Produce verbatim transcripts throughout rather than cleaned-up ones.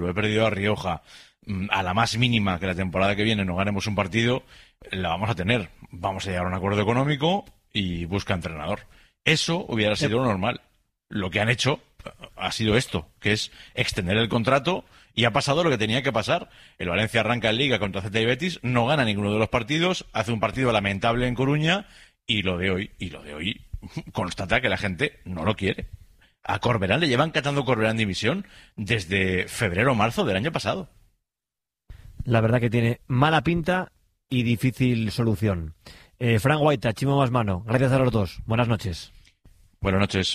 duro, he perdido a Rioja, a la más mínima que la temporada que viene no ganemos un partido, la vamos a tener. Vamos a llegar a un acuerdo económico y busca entrenador. Eso hubiera sido lo normal. Lo que han hecho ha sido esto, que es extender el contrato, y ha pasado lo que tenía que pasar. El Valencia arranca en Liga contra Celta y Betis, no gana ninguno de los partidos, hace un partido lamentable en Coruña, y lo de hoy, y lo de hoy constata que la gente no lo quiere. A Corberán le llevan catando Corberán división desde febrero o marzo del año pasado. La verdad que tiene mala pinta y difícil solución. Eh, Fran Guaita, Chimo Masmano, gracias a los dos. Buenas noches. Buenas noches.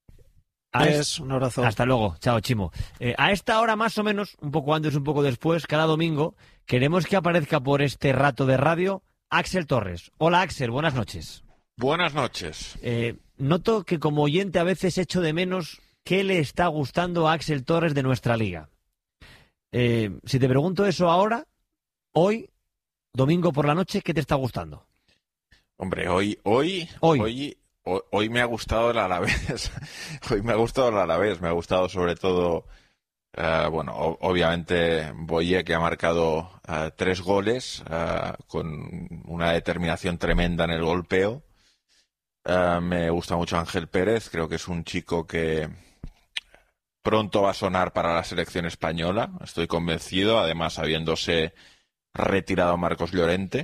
Es, un abrazo. Hasta luego. Chao, Chimo. Eh, a esta hora más o menos, un poco antes, un poco después, cada domingo, queremos que aparezca por este rato de radio Axel Torres. Hola, Axel. Buenas noches. Buenas noches. Eh, noto que como oyente a veces echo de menos qué le está gustando a Axel Torres de nuestra liga. Eh, si te pregunto eso ahora, hoy, domingo por la noche, ¿qué te está gustando? Hombre, hoy, hoy, hoy, hoy, hoy, hoy me ha gustado el Alavés. Hoy me ha gustado el Alavés. Me ha gustado sobre todo, uh, bueno, o, obviamente Boye, que ha marcado uh, tres goles uh, con una determinación tremenda en el golpeo. Uh, me gusta mucho Ángel Pérez. Creo que es un chico que pronto va a sonar para la selección española. Estoy convencido, además habiéndose retirado Marcos Llorente.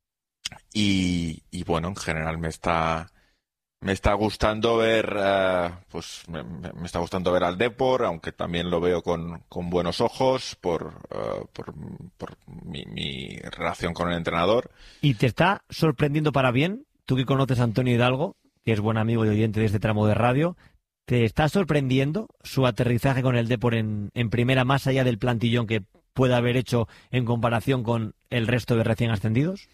Y, y bueno, en general me está me está gustando ver uh, pues me, me está gustando ver al Depor, aunque también lo veo con, con buenos ojos por, uh, por, por mi, mi relación con el entrenador. ¿Y te está sorprendiendo para bien? Tú que conoces a Antonio Hidalgo, que es buen amigo y oyente de este tramo de radio, ¿te está sorprendiendo su aterrizaje con el Depor en, en primera, más allá del plantillón que pueda haber hecho en comparación con el resto de recién ascendidos?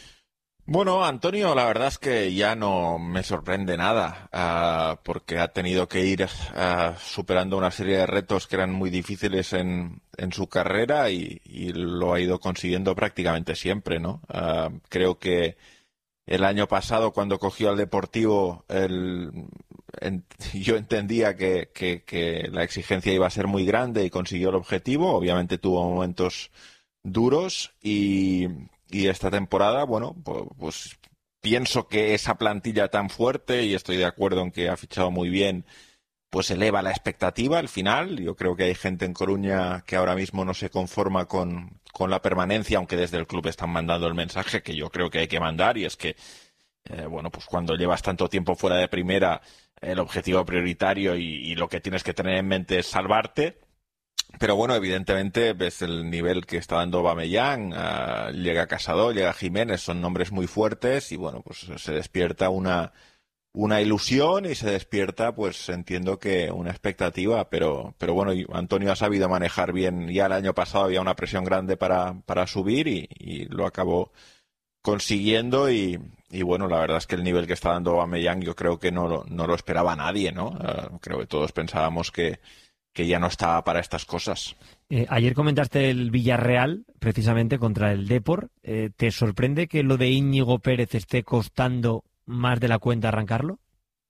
Bueno, Antonio, la verdad es que ya no me sorprende nada, uh, porque ha tenido que ir uh, superando una serie de retos que eran muy difíciles en, en su carrera y, y lo ha ido consiguiendo prácticamente siempre, ¿no? Uh, creo que el año pasado, cuando cogió al Deportivo, el, en, yo entendía que, que, que la exigencia iba a ser muy grande y consiguió el objetivo. Obviamente tuvo momentos duros y... Y esta temporada, bueno, pues, pues pienso que esa plantilla tan fuerte, y estoy de acuerdo en que ha fichado muy bien, pues eleva la expectativa al final. Yo creo que hay gente en Coruña que ahora mismo no se conforma con, con la permanencia, aunque desde el club están mandando el mensaje que yo creo que hay que mandar, y es que, eh, bueno, pues cuando llevas tanto tiempo fuera de primera, el objetivo prioritario y, y lo que tienes que tener en mente es salvarte. Pero bueno, evidentemente ves el nivel que está dando Aubameyang, uh, llega Casado, llega Jiménez, son nombres muy fuertes y bueno, pues se despierta una, una ilusión y se despierta, pues entiendo que una expectativa, pero, pero bueno, Antonio ha sabido manejar bien. Ya el año pasado había una presión grande para, para subir y, y lo acabó consiguiendo y, y bueno, la verdad es que el nivel que está dando Aubameyang yo creo que no lo, no lo esperaba nadie, ¿no? Uh, creo que todos pensábamos que que ya no estaba para estas cosas. Eh, ayer comentaste el Villarreal, precisamente, contra el Depor. Eh, ¿Te sorprende que lo de Íñigo Pérez esté costando más de la cuenta arrancarlo?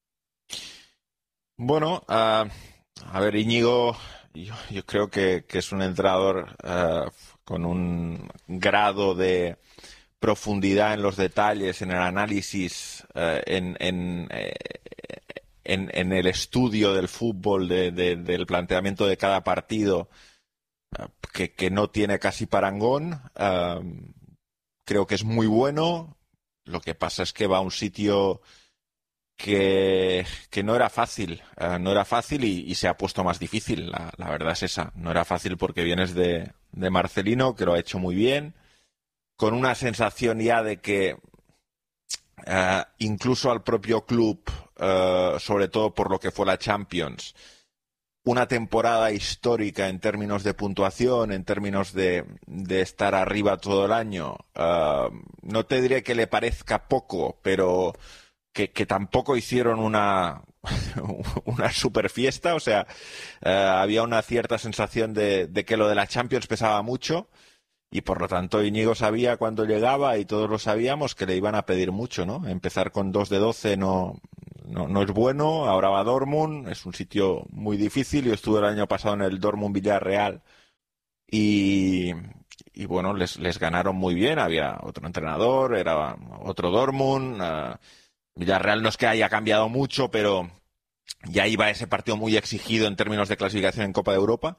Bueno, uh, a ver, Íñigo, yo, yo creo que, que es un entrenador uh, con un grado de profundidad en los detalles, en el análisis, uh, en... en eh, En, en el estudio del fútbol, de, de, del planteamiento de cada partido, uh, que, que no tiene casi parangón. Uh, creo que es muy bueno. Lo que pasa es que va a un sitio que, que no era fácil. Uh, no era fácil y, y se ha puesto más difícil. La, la verdad es esa. No era fácil porque vienes de, de Marcelino, que lo ha hecho muy bien, con una sensación ya de que uh, incluso al propio club, Uh, sobre todo por lo que fue la Champions, una temporada histórica en términos de puntuación, en términos de, de estar arriba todo el año. Uh, no te diré que le parezca poco, pero que, que tampoco hicieron una, una super fiesta. O sea, uh, había una cierta sensación de, de que lo de la Champions pesaba mucho. Y por lo tanto Íñigo sabía cuando llegaba, y todos lo sabíamos, que le iban a pedir mucho, ¿no? Empezar con dos de doce no, no, no es bueno. Ahora va Dortmund, es un sitio muy difícil. Yo estuve el año pasado en el Dortmund Villarreal, y, y bueno, les, les ganaron muy bien. Había otro entrenador, era otro Dortmund. Uh, Villarreal no es que haya cambiado mucho, pero ya iba ese partido muy exigido en términos de clasificación en Copa de Europa.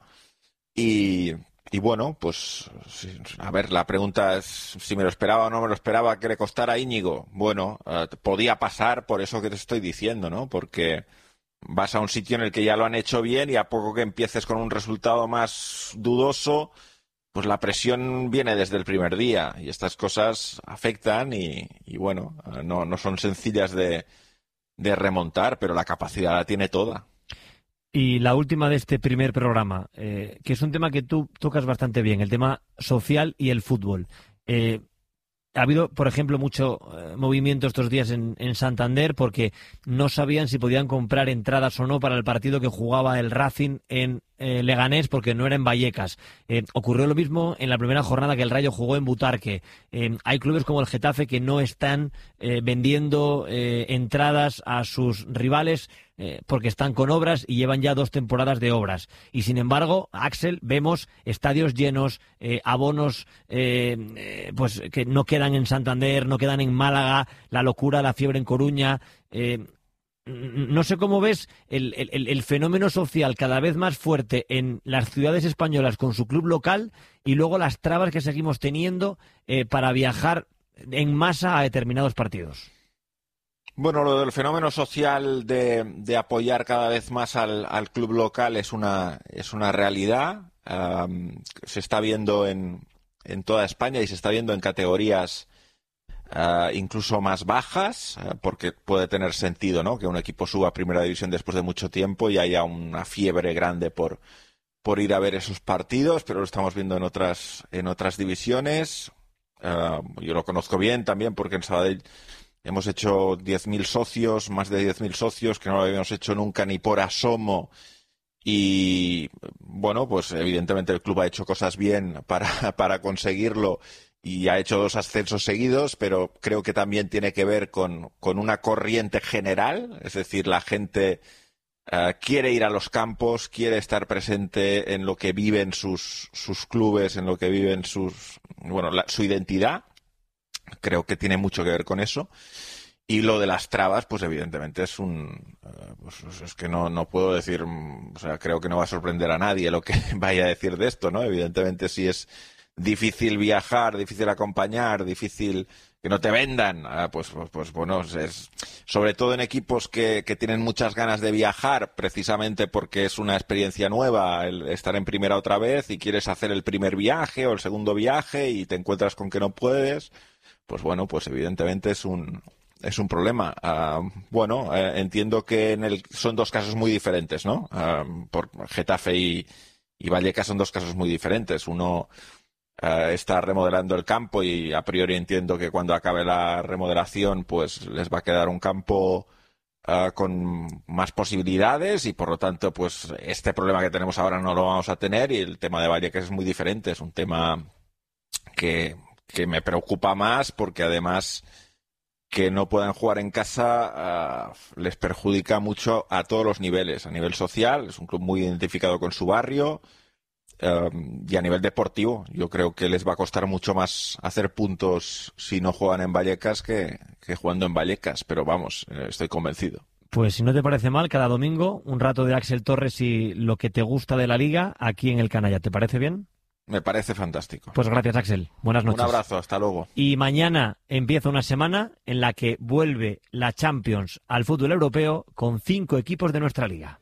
Y, y bueno, pues a ver, la pregunta es si me lo esperaba o no me lo esperaba que le costara a Íñigo. Bueno, uh, podía pasar por eso que te estoy diciendo, ¿no? Porque vas a un sitio en el que ya lo han hecho bien y a poco que empieces con un resultado más dudoso, pues la presión viene desde el primer día y estas cosas afectan y, y bueno, no, no son sencillas de, de remontar, pero la capacidad la tiene toda. Y la última de este primer programa, eh, que es un tema que tú tocas bastante bien, el tema social y el fútbol. Eh, Ha habido, por ejemplo, mucho eh, movimiento estos días en, en Santander porque no sabían si podían comprar entradas o no para el partido que jugaba el Racing en eh, Leganés porque no era en Vallecas. Eh, ocurrió lo mismo en la primera jornada que el Rayo jugó en Butarque. Eh, hay clubes como el Getafe que no están eh, vendiendo eh, entradas a sus rivales eh, porque están con obras y llevan ya dos temporadas de obras. Y sin embargo, Axel, vemos estadios llenos, eh, abonos eh, eh, pues que no quedan en Santander, no quedan en Málaga, la locura, la fiebre en Coruña. Eh, no sé cómo ves el, el, el fenómeno social cada vez más fuerte en las ciudades españolas con su club local y luego las trabas que seguimos teniendo eh, para viajar en masa a determinados partidos. Bueno, lo del fenómeno social de, de apoyar cada vez más al, al club local es una, es una realidad. Um, se está viendo en, en toda España y se está viendo en categorías uh, incluso más bajas, uh, porque puede tener sentido, ¿no?, que un equipo suba a Primera División después de mucho tiempo y haya una fiebre grande por, por ir a ver esos partidos, pero lo estamos viendo en otras, en otras divisiones. Uh, yo lo conozco bien también porque en Sabadell hemos hecho diez mil socios, más de diez mil socios, que no lo habíamos hecho nunca ni por asomo. Y, bueno, pues evidentemente el club ha hecho cosas bien para, para conseguirlo y ha hecho dos ascensos seguidos, pero creo que también tiene que ver con, con una corriente general. Es decir, la gente uh, quiere ir a los campos, quiere estar presente en lo que viven sus, sus clubes, en lo que viven sus, bueno, la, su identidad. Creo que tiene mucho que ver con eso. Y lo de las trabas, pues evidentemente es un... Uh, pues es que no, no puedo decir... O sea, creo que no va a sorprender a nadie lo que vaya a decir de esto, ¿no? Evidentemente si es difícil viajar, difícil acompañar, difícil que no te vendan, uh, pues, pues, pues bueno, es sobre todo en equipos que, que tienen muchas ganas de viajar, precisamente porque es una experiencia nueva el estar en primera otra vez y quieres hacer el primer viaje o el segundo viaje y te encuentras con que no puedes... Pues bueno, pues evidentemente es un es un problema. Uh, bueno, uh, entiendo que en el son dos casos muy diferentes, ¿no? Uh, por Getafe y, y Vallecas son dos casos muy diferentes. Uno uh, está remodelando el campo y a priori entiendo que cuando acabe la remodelación, pues les va a quedar un campo uh, con más posibilidades y por lo tanto, pues este problema que tenemos ahora no lo vamos a tener y el tema de Vallecas es muy diferente. Es un tema que que me preocupa más porque además que no puedan jugar en casa uh, les perjudica mucho a todos los niveles. A nivel social, es un club muy identificado con su barrio uh, y a nivel deportivo. Yo creo que les va a costar mucho más hacer puntos si no juegan en Vallecas que, que jugando en Vallecas, pero vamos, estoy convencido. Pues si no te parece mal, cada domingo un rato de Axel Torres y lo que te gusta de la Liga aquí en el Canalla. ¿Te parece bien? Me parece fantástico. Pues gracias, Axel. Buenas noches. Un abrazo, hasta luego. Y mañana empieza una semana en la que vuelve la Champions al fútbol europeo con cinco equipos de nuestra liga.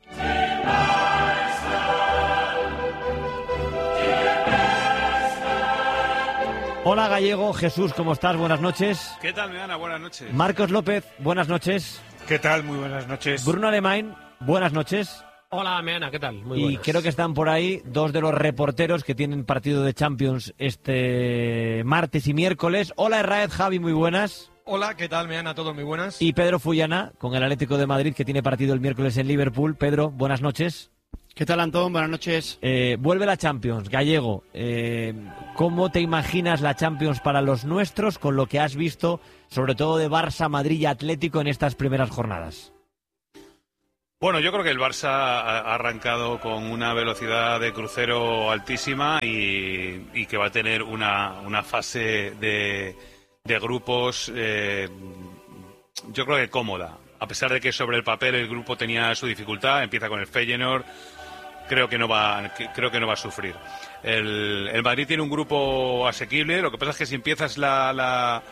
Hola, Gallego. Jesús, ¿cómo estás? Buenas noches. ¿Qué tal, Meana? Buenas noches. Marcos López, buenas noches. ¿Qué tal? Muy buenas noches. Bruno Alemán, buenas noches. Hola, Meana, ¿qué tal? Muy y buenas. Creo que están por ahí dos de los reporteros que tienen partido de Champions este martes y miércoles. Hola, Herraez, Javi, muy buenas. Hola, ¿qué tal, Meana? Todos muy buenas. Y Pedro Fullana, con el Atlético de Madrid, que tiene partido el miércoles en Liverpool. Pedro, buenas noches. ¿Qué tal, Antón? Buenas noches. Eh, vuelve la Champions. Gallego, eh, ¿cómo te imaginas la Champions para los nuestros con lo que has visto, sobre todo de Barça, Madrid y Atlético en estas primeras jornadas? Bueno, yo creo que el Barça ha arrancado con una velocidad de crucero altísima y, y que va a tener una, una fase de, de grupos, eh, yo creo que cómoda. A pesar de que sobre el papel el grupo tenía su dificultad, empieza con el Feyenoord, creo que no va, creo que no va a sufrir. El, el Madrid tiene un grupo asequible, lo que pasa es que si empiezas la... la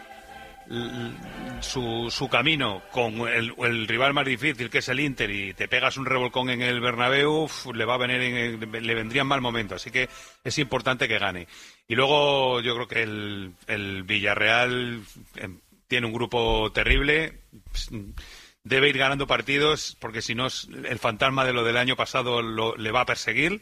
Su, su camino con el, el rival más difícil, que es el Inter, y te pegas un revolcón en el Bernabéu, uf, le va a venir en, le vendrían mal momentos, así que es importante que gane. Y luego yo creo que el, el Villarreal eh, tiene un grupo terrible, debe ir ganando partidos porque si no el fantasma de lo del año pasado lo, le va a perseguir.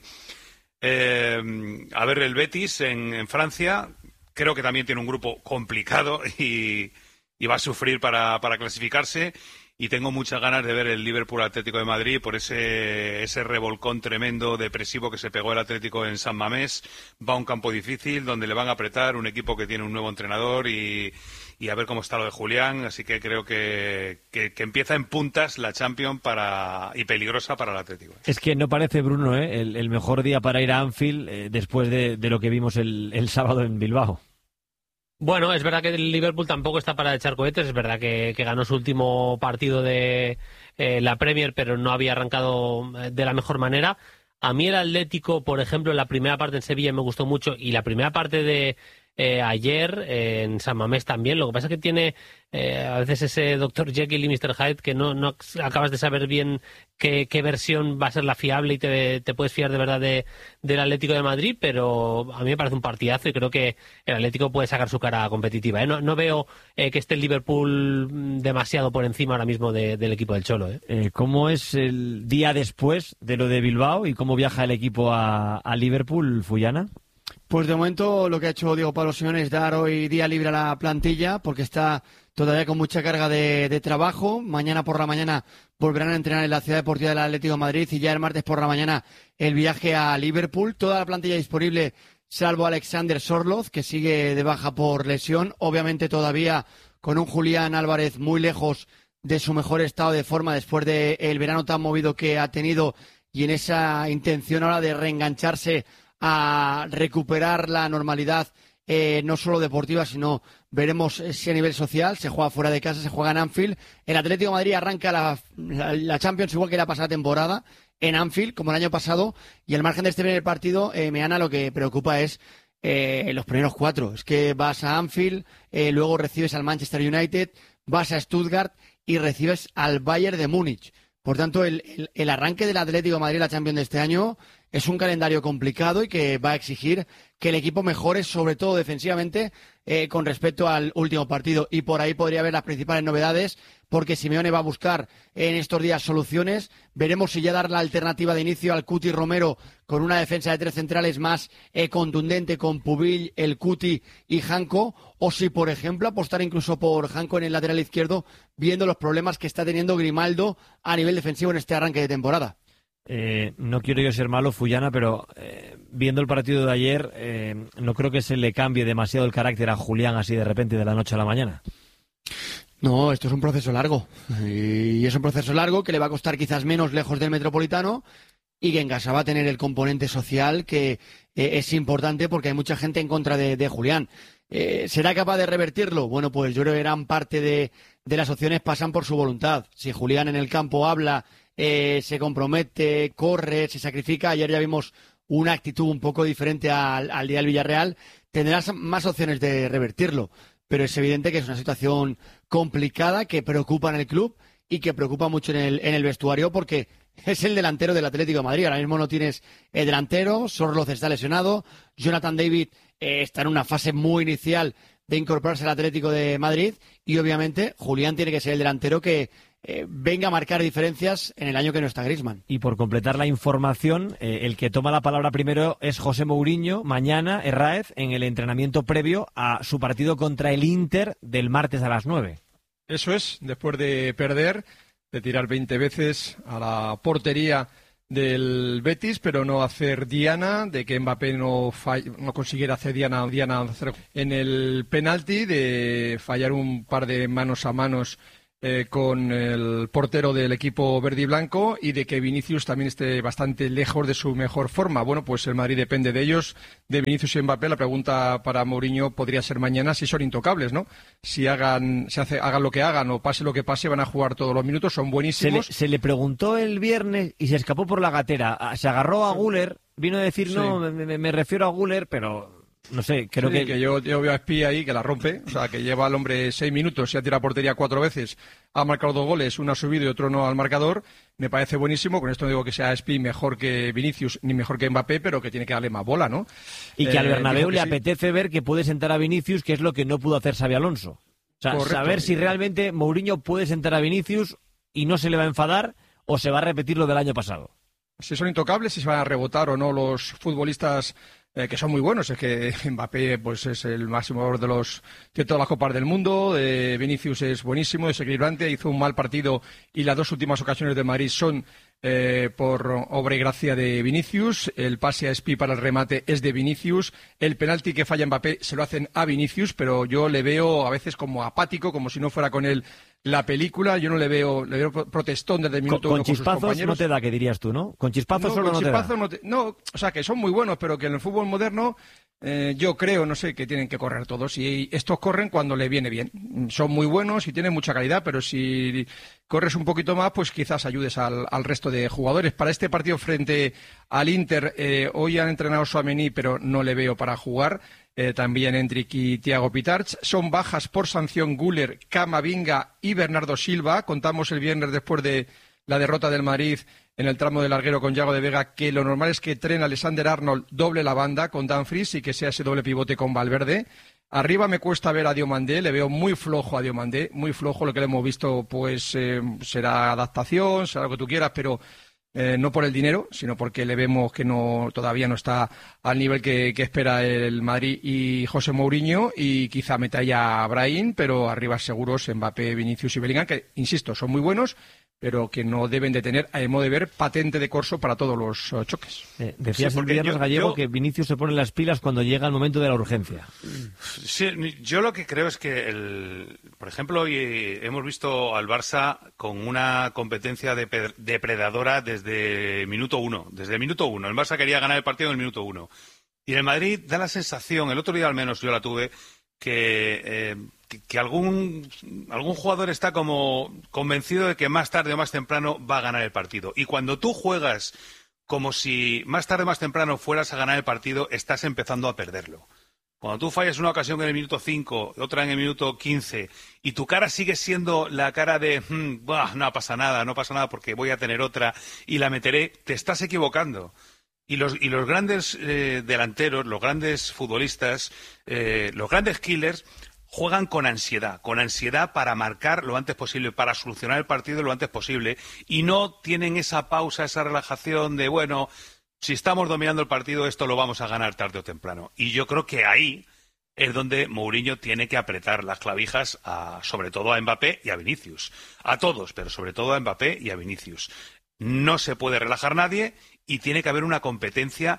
Eh, a ver el Betis en, en Francia. Creo que también tiene un grupo complicado y, y va a sufrir para, para clasificarse. Y tengo muchas ganas de ver el Liverpool Atlético de Madrid por ese, ese revolcón tremendo, depresivo que se pegó el Atlético en San Mamés. Va a un campo difícil donde le van a apretar, un equipo que tiene un nuevo entrenador y, y a ver cómo está lo de Julián. Así que creo que, que, que empieza en puntas la Champions para, y peligrosa para el Atlético. Es que no parece, Bruno, ¿eh? el, el mejor día para ir a Anfield eh, después de, de lo que vimos el, el sábado en Bilbao. Bueno, es verdad que el Liverpool tampoco está para echar cohetes, es verdad que, que ganó su último partido de eh, la Premier, pero no había arrancado de la mejor manera. A mí el Atlético, por ejemplo, en la primera parte en Sevilla me gustó mucho, y la primera parte de eh, ayer eh, en San Mamés también. Lo que pasa es que tiene eh, a veces ese doctor Jekyll y mister Hyde que no, no acabas de saber bien qué, qué versión va a ser la fiable y te, te puedes fiar de verdad de, del Atlético de Madrid, pero a mí me parece un partidazo y creo que el Atlético puede sacar su cara competitiva, ¿eh? No, no veo eh, que esté el Liverpool demasiado por encima ahora mismo de, del equipo del Cholo, ¿eh? Eh, ¿Cómo es el día después de lo de Bilbao y cómo viaja el equipo a, a Liverpool, Fullana? Pues de momento lo que ha hecho Diego Pablo Simeone es dar hoy día libre a la plantilla porque está todavía con mucha carga de, de trabajo. Mañana por la mañana volverán a entrenar en la Ciudad Deportiva del Atlético de Madrid y ya el martes por la mañana el viaje a Liverpool. Toda la plantilla disponible salvo Alexander Sorloth, que sigue de baja por lesión. Obviamente todavía con un Julián Álvarez muy lejos de su mejor estado de forma después del verano tan movido que ha tenido y en esa intención ahora de reengancharse a recuperar la normalidad, eh, no solo deportiva, sino veremos si a nivel social. Se juega fuera de casa, se juega en Anfield. El Atlético de Madrid arranca la, la, la Champions igual que la pasada temporada en Anfield, como el año pasado, y al margen de este primer partido, eh, Meana, lo que preocupa es eh, los primeros cuatro. Es que vas a Anfield, eh, luego recibes al Manchester United, vas a Stuttgart y recibes al Bayern de Múnich. Por tanto, el, el, el arranque del Atlético de Madrid, la Champions de este año, es un calendario complicado y que va a exigir que el equipo mejore, sobre todo defensivamente, eh, con respecto al último partido. Y por ahí podría haber las principales novedades, porque Simeone va a buscar en estos días soluciones. Veremos si ya dar la alternativa de inicio al Cuti Romero con una defensa de tres centrales más eh, contundente con Pubil, el Cuti y Janko, o si, por ejemplo, apostar incluso por Janko en el lateral izquierdo, viendo los problemas que está teniendo Grimaldo a nivel defensivo en este arranque de temporada. Eh, no quiero yo ser malo, Fullana, pero eh, viendo el partido de ayer, eh, no creo que se le cambie demasiado el carácter a Julián así de repente de la noche a la mañana. No, esto es un proceso largo. Y es un proceso largo que le va a costar quizás menos lejos del Metropolitano y que en casa va a tener el componente social que eh, es importante porque hay mucha gente en contra de, de Julián. Eh, ¿Será capaz de revertirlo? Bueno, pues yo creo que gran parte de, de las opciones pasan por su voluntad. Si Julián en el campo habla, Eh, se compromete, corre, se sacrifica. Ayer ya vimos una actitud un poco diferente al, al día del Villarreal. Tendrás más opciones de revertirlo, pero es evidente que es una situación complicada que preocupa en el club y que preocupa mucho en el, en el vestuario porque es el delantero del Atlético de Madrid. Ahora mismo no tienes el delantero, Sorloth está lesionado, Jonathan David eh, está en una fase muy inicial de incorporarse al Atlético de Madrid y obviamente Julián tiene que ser el delantero que Eh, venga a marcar diferencias en el año que no está Griezmann. Y por completar la información, eh, el que toma la palabra primero es José Mourinho, mañana, Herráez, en el entrenamiento previo a su partido contra el Inter del martes a las nueve. Eso es, después de perder, de tirar veinte veces a la portería del Betis, pero no hacer diana, de que Mbappé no, fall, no consiguiera hacer diana, diana en el penalti, de fallar un par de manos a manos eh, con el portero del equipo verde y blanco y de que Vinicius también esté bastante lejos de su mejor forma. Bueno, pues el Madrid depende de ellos, de Vinicius y Mbappé. La pregunta para Mourinho podría ser mañana si son intocables, ¿no? Si hagan, si hace, hagan lo que hagan o pase lo que pase, van a jugar todos los minutos, son buenísimos. Se le, se le preguntó el viernes y se escapó por la gatera. Se agarró a Güler, vino a decir, sí. no, me, me refiero a Güler, pero... No sé, creo sí, que... que yo, yo veo a Espí ahí que la rompe, o sea, que lleva al hombre seis minutos, se ha tirado a portería cuatro veces, ha marcado dos goles, uno ha subido y otro no al marcador, me parece buenísimo, con esto no digo que sea Espí mejor que Vinicius ni mejor que Mbappé, pero que tiene que darle más bola, ¿no? Y que eh, al Bernabéu le sí. apetece ver que puede sentar a Vinicius, que es lo que no pudo hacer Xabi Alonso. O sea, Correcto. saber si realmente Mourinho puede sentar a Vinicius y no se le va a enfadar o se va a repetir lo del año pasado. Si son intocables, si se van a rebotar o no los futbolistas eh, que son muy buenos. Es que Mbappé pues es el máximo de los de todas las copas del mundo. Eh, Vinicius es buenísimo, desequilibrante, hizo un mal partido y las dos últimas ocasiones de Madrid son eh, por obra y gracia de Vinicius. El pase a Espí para el remate es de Vinicius. El penalti que falla Mbappé se lo hacen a Vinicius, pero yo le veo a veces como apático, como si no fuera con él la película. Yo no le veo, le veo protestón desde el minuto con, uno con con sus chispazos compañeros. no te da, que dirías tú, ¿no? Con chispazos no, solo con no chispazos te da. No, te, no, o sea, que son muy buenos, pero que en el fútbol moderno eh, yo creo, no sé, que tienen que correr todos. Y estos corren cuando le viene bien. Son muy buenos y tienen mucha calidad, pero si corres un poquito más, pues quizás ayudes al, al resto de jugadores. Para este partido frente al Inter, eh, hoy han entrenado a Tchouaméni, pero no le veo para jugar. Eh, también Endrick y Thiago Pitarch. Son bajas por sanción Güler, Camavinga y Bernardo Silva. Contamos el viernes después de la derrota del Madrid en el tramo del larguero con Yago de Vega que lo normal es que Trent Alexander-Arnold doble la banda con Dumfries y que sea ese doble pivote con Valverde. Arriba me cuesta ver a Diomandé, le veo muy flojo a Diomandé, muy flojo. Lo que le hemos visto pues eh, será adaptación, será lo que tú quieras, pero Eh, no por el dinero, sino porque le vemos que no todavía no está al nivel que, que espera el Madrid y José Mourinho, y quizá meta ya a Brahim, pero arriba seguros Mbappé, Vinicius y Bellingham, que, insisto, son muy buenos, pero que no deben de tener, a modo de ver, patente de corso para todos los uh, choques. Eh, decías sí, el viernes, yo, Gallego, yo... que Vinicius se pone las pilas cuando llega el momento de la urgencia. Sí, yo lo que creo es que, el, por ejemplo, hoy hemos visto al Barça con una competencia de, depredadora desde el minuto uno. Desde el minuto uno. El Barça quería ganar el partido en el minuto uno. Y en el Madrid da la sensación, el otro día al menos yo la tuve, que... Eh, Que, que algún, algún jugador está como convencido de que más tarde o más temprano va a ganar el partido. Y cuando tú juegas como si más tarde o más temprano fueras a ganar el partido, estás empezando a perderlo. Cuando tú fallas una ocasión en el minuto cinco, otra en el minuto quince, y tu cara sigue siendo la cara de mmm, bah, no pasa nada, no pasa nada porque voy a tener otra y la meteré, te estás equivocando. Y los, y los grandes eh, delanteros, los grandes futbolistas, eh, los grandes killers, juegan con ansiedad, con ansiedad para marcar lo antes posible, para solucionar el partido lo antes posible, y no tienen esa pausa, esa relajación de, bueno, si estamos dominando el partido, esto lo vamos a ganar tarde o temprano. Y yo creo que ahí es donde Mourinho tiene que apretar las clavijas, a, sobre todo a Mbappé y a Vinicius. A todos, pero sobre todo a Mbappé y a Vinicius. No se puede relajar nadie y tiene que haber una competencia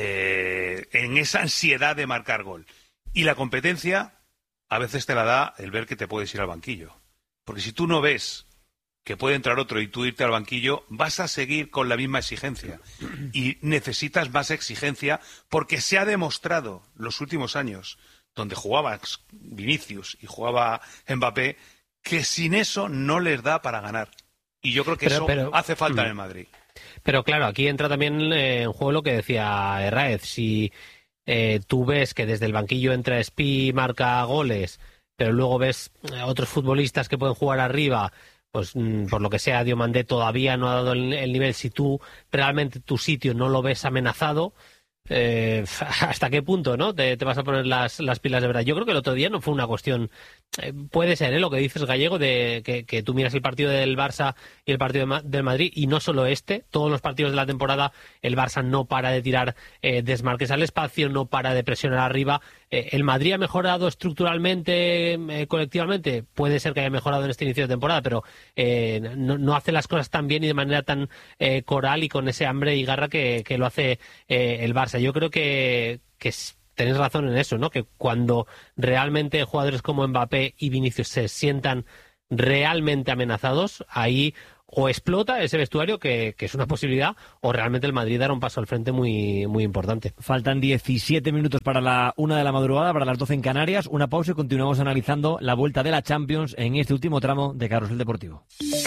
eh, en esa ansiedad de marcar gol. Y la competencia a veces te la da el ver que te puedes ir al banquillo. Porque si tú no ves que puede entrar otro y tú irte al banquillo, vas a seguir con la misma exigencia. Y necesitas más exigencia porque se ha demostrado los últimos años, donde jugaba Vinicius y jugaba Mbappé, que sin eso no les da para ganar. Y yo creo que pero, eso pero, hace falta en el Madrid. Pero claro, aquí entra también eh, en juego lo que decía Herráez. Si Eh, tú ves que desde el banquillo entra Espí, marca goles, pero luego ves a otros futbolistas que pueden jugar arriba, pues mm, por lo que sea Diomandé todavía no ha dado el, el nivel. Si tú realmente tu sitio no lo ves amenazado, eh, ¿hasta qué punto no te, te vas a poner las, las pilas de verdad? Yo creo que el otro día no fue una cuestión, eh, puede ser ¿eh? lo que dices, Gallego, de que, que tú miras el partido del Barça y el partido de Ma- del Madrid, y no solo este, todos los partidos de la temporada el Barça no para de tirar eh, desmarques al espacio, no para de presionar arriba. Eh, ¿el Madrid ha mejorado estructuralmente, eh, colectivamente? Puede ser que haya mejorado en este inicio de temporada, pero eh, no, no hace las cosas tan bien y de manera tan eh, coral y con ese hambre y garra que, que lo hace eh, el Barça. Yo creo que, que tenéis razón en eso, ¿no? Que cuando realmente jugadores como Mbappé y Vinicius se sientan realmente amenazados, ahí o explota ese vestuario, que, que es una posibilidad, o realmente el Madrid dará un paso al frente muy, muy importante. Faltan diecisiete minutos para la una de la madrugada, para las doce en Canarias. Una pausa y continuamos analizando la vuelta de la Champions en este último tramo de Carrusel Deportivo.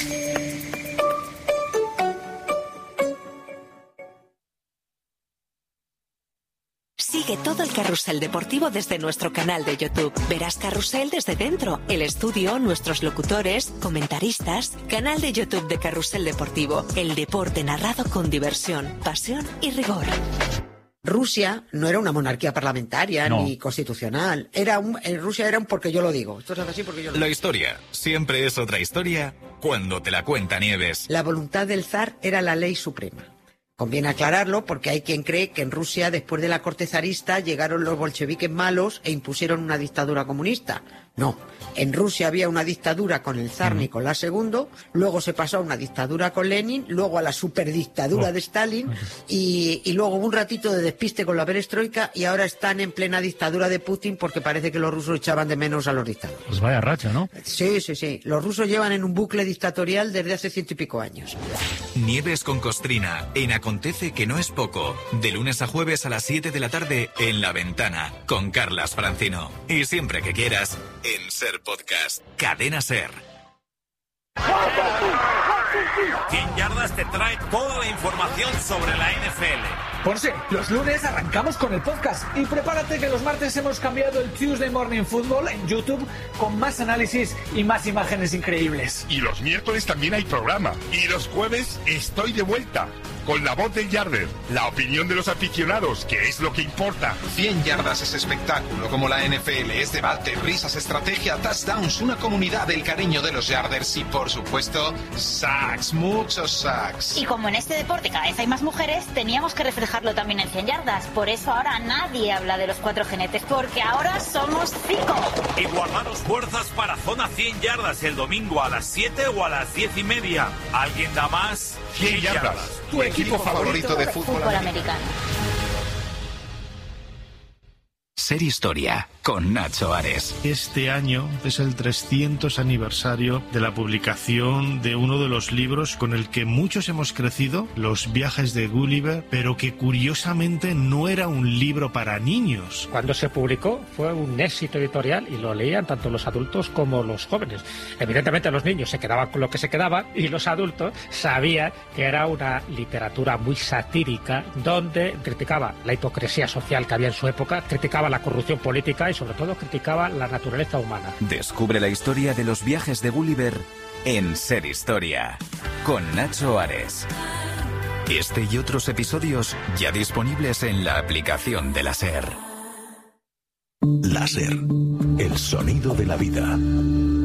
Sigue todo el Carrusel Deportivo desde nuestro canal de YouTube. Verás Carrusel desde dentro, el estudio, nuestros locutores, comentaristas. Canal de YouTube de Carrusel Deportivo. El deporte narrado con diversión, pasión y rigor. Rusia no era una monarquía parlamentaria no. ni constitucional. Era un, en Rusia era un porque yo lo digo. Esto es así porque yo lo La digo. historia siempre es otra historia cuando te la cuenta Nieves. La voluntad del zar era la ley suprema. Conviene aclararlo porque hay quien cree que en Rusia, después de la corte zarista, llegaron los bolcheviques malos e impusieron una dictadura comunista. No, en Rusia había una dictadura con el zar Nicolás segundo, luego se pasó a una dictadura con Lenin, luego a la superdictadura de Stalin y, y luego hubo un ratito de despiste con la perestroika y ahora están en plena dictadura de Putin porque parece que los rusos echaban de menos a los dictadores. Pues vaya racha, ¿no? Sí, sí, sí. Los rusos llevan en un bucle dictatorial desde hace ciento y pico años. Nieves con Costrina, en Acontece que no es poco, de lunes a jueves a las siete de la tarde en La Ventana, con Carlas Francino. Y siempre que quieras, en Ser Podcast, Cadena Ser. cien yardas te trae toda la información sobre la N F L. Ponce, los lunes arrancamos con el podcast y prepárate que los martes hemos cambiado el Tuesday Morning Football en YouTube con más análisis y más imágenes increíbles. Y los miércoles también hay programa. Y los jueves estoy de vuelta con la voz del Yarder, la opinión de los aficionados, que es lo que importa. cien yardas es espectáculo, como la N F L es debate, risas, estrategia, touchdowns, una comunidad del cariño de los Yarders y, por supuesto, sacks, muchos sacks. Y como en este deporte cada vez hay más mujeres, teníamos que reflejarlo también en cien yardas. Por eso ahora nadie habla de los cuatro jinetes, porque ahora somos cinco. Y guardaros fuerzas para Zona cien yardas el domingo a las siete o a las diez y media. ¿Alguien da más? cien yardas. Tu equipo favorito de fútbol, fútbol americano. Ser Historia, con Nacho Ares. Este año es el trescientos aniversario de la publicación de uno de los libros con el que muchos hemos crecido, Los viajes de Gulliver, pero que curiosamente no era un libro para niños. Cuando se publicó fue un éxito editorial y lo leían tanto los adultos como los jóvenes. Evidentemente los niños se quedaban con lo que se quedaban y los adultos sabían que era una literatura muy satírica donde criticaba la hipocresía social que había en su época, criticaba la corrupción política y sobre todo criticaba la naturaleza humana. Descubre la historia de los viajes de Gulliver en Ser Historia, con Nacho Ares. Este y otros episodios ya disponibles en la aplicación de la Ser. La Ser, el sonido de la vida.